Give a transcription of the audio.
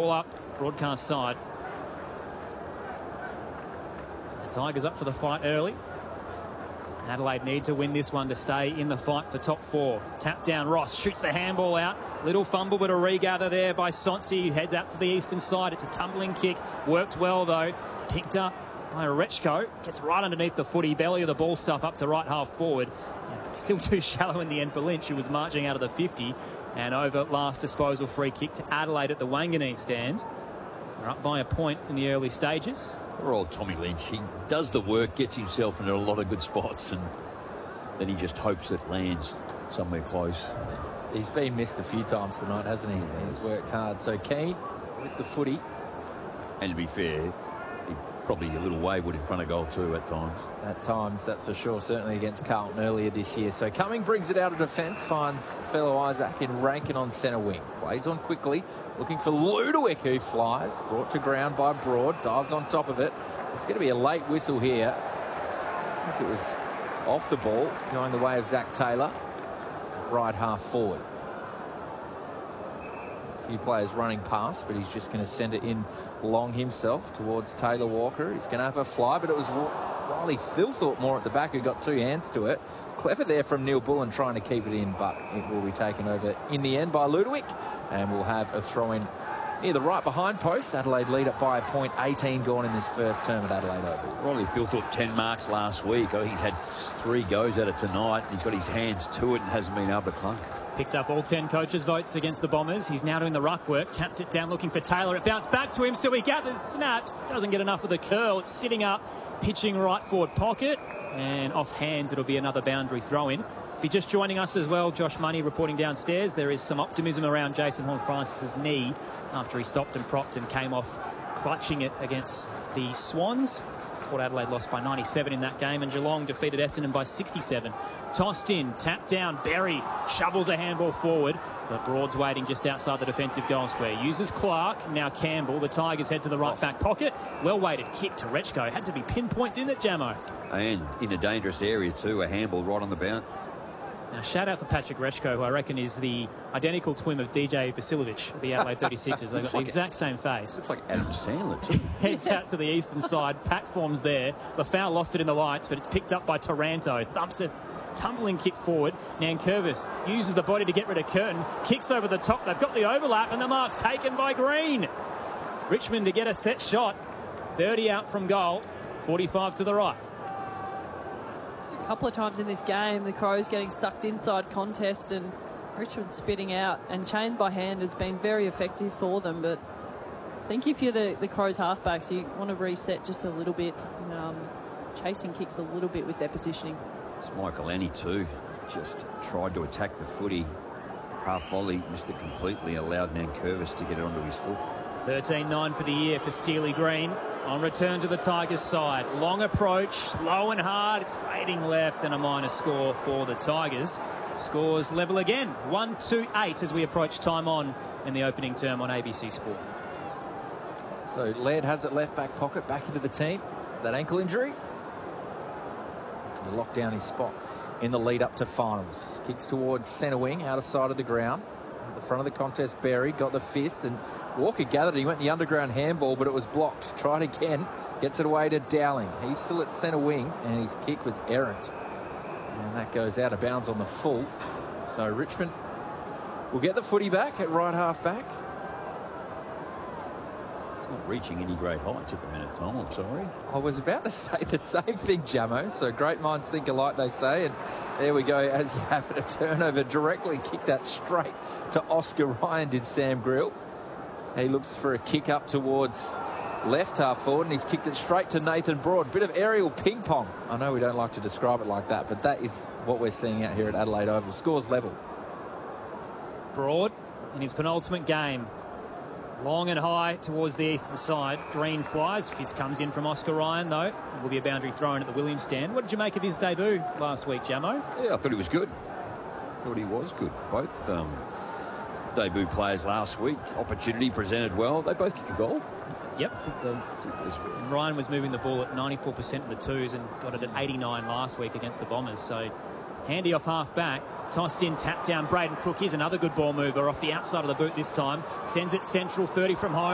Ball up, broadcast side. The Tigers up for the fight early. Adelaide need to win this one to stay in the fight for top 4. Tap down, Ross shoots the handball out. Little fumble, but a regather there by Sonsi. Heads out to the eastern side. It's a tumbling kick. Worked well, though. Picked up by Rechko. Gets right underneath the footy. Belly of the ball stuff up to right half forward. But still too shallow in the end for Lynch, who was marching out of the 50. And over last disposal free kick to Adelaide at the Wanganeen stand. They're up by a point in the early stages. Poor old Tommy Lynch. He does the work, gets himself into a lot of good spots, and then he just hopes it lands somewhere close. He's been missed a few times tonight, hasn't he? He's worked hard. So Keane with the footy. And to be fair, he probably a little wayward in front of goal too at times. At times, that's for sure. Certainly against Carlton earlier this year. So Cumming brings it out of defence, finds fellow Isaac in Rankin on centre wing. Plays on quickly, looking for Ludovic, who flies. Brought to ground by Broad, dives on top of it. It's going to be a late whistle here. I think it was off the ball, going the way of Zach Taylor. Right half forward. A few players running past, but he's just going to send it in long himself towards Taylor Walker. He's going to have a fly, but it was Riley Thilthorpe more at the back who got 2 hands to it. Clever there from Neil Bullen trying to keep it in, but it will be taken over in the end by Ludovic, and we'll have a throw-in near the right behind post. Adelaide lead it by a point. 18 gone in this first term at Adelaide Oval. Riley Thilthorpe 10 marks last week. I think he's had 3 goes at it tonight. He's got his hands to it and hasn't been able to clunk. Picked up all 10 coaches' votes against the Bombers. He's now doing the ruck work. Tapped it down looking for Taylor. It bounced back to him, so he gathers snaps. Doesn't get enough of the curl. It's sitting up, pitching right forward pocket. And off hands, it'll be another boundary throw-in. If you're just joining us as well, Josh Money reporting downstairs. There is some optimism around Jason Horne-Francis's knee after he stopped and propped and came off clutching it against the Swans. Port Adelaide lost by 97 in that game, and Geelong defeated Essendon by 67. Tossed in, tapped down, Berry shovels a handball forward, but Broad's waiting just outside the defensive goal square. Uses Clark, now Campbell. The Tigers head to the right back pocket. Well-weighted kick to Rechko. Had to be pinpoint, didn't it, Jamo? And in a dangerous area too, a handball right on the bounce. Now, shout out for Patrick Rechko, who I reckon is the identical twin of DJ Vasiljevic, the Adelaide 36ers. They've got the exact same face. Looks like Adam Sandler too. Heads out to the eastern side. Pack forms there. The foul lost it in the lights, but it's picked up by Taranto. Thumps it. Tumbling kick forward. Nankervis uses the body to get rid of Curtin. Kicks over the top. They've got the overlap, and the mark's taken by Green. Richmond to get a set shot. 30 out from goal. 45 to the right. Just a couple of times in this game, the Crows getting sucked inside contest and Richmond spitting out, and chained by hand has been very effective for them. But I think if you're the Crows halfbacks, you want to reset just a little bit, chasing kicks a little bit with their positioning. It's Michael Annie too. Just tried to attack the footy. Half volley, missed it completely, allowed Nankervis to get it onto his foot. 13-9 for the year for Steely Green. On return to the Tigers' side. Long approach, low and hard. It's fading left, and a minor score for the Tigers. Scores level again. 1-2-8 as we approach time on in the opening term on ABC Sport. So Laird has it left back pocket, back into the team. That ankle injury. Lock down his spot in the lead up to finals. Kicks towards centre wing, out of sight of the ground. At the front of the contest, Berry got the fist, and Walker gathered. He went the underground handball, but it was blocked. Tried again, gets it away to Dowling. He's still at centre wing, and his kick was errant. And that goes out of bounds on the full. So Richmond will get the footy back at right half back. It's not reaching any great heights at the minute, Tom. I'm sorry. I was about to say the same thing, Jamo. So great minds think alike, they say. And there we go, as you have it, a turnover directly. Kicked that straight to Oscar Ryan, did Sam Grill. He looks for a kick up towards left half forward, and he's kicked it straight to Nathan Broad. Bit of aerial ping pong. I know we don't like to describe it like that, but that is what we're seeing out here at Adelaide Oval. Scores level. Broad in his penultimate game. Long and high towards the eastern side. Green flies. Fist comes in from Oscar Ryan, though. It will be a boundary thrown at the Williams stand. What did you make of his debut last week, Jamo? Yeah, I thought he was good. Thought he was good. Both debut players last week. Opportunity presented well. They both kick a goal. Yep. Ryan was moving the ball at 94% of the twos and got it at 89 last week against the Bombers. So handy off half back. Tossed in, tapped down. Braden Crook. Here's another good ball mover off the outside of the boot this time. Sends it central, 30 from home.